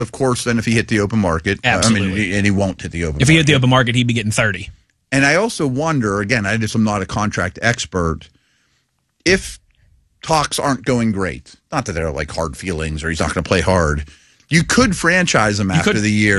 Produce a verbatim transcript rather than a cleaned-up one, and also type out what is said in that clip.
of course, than if he hit the open market. Absolutely. I mean, and he won't hit the open if market. If he hit the open market, he'd be getting thirty. And I also wonder, again, I just am not a contract expert, if talks aren't going great, not that they're like hard feelings or he's not going to play hard, you could franchise him after could, the year.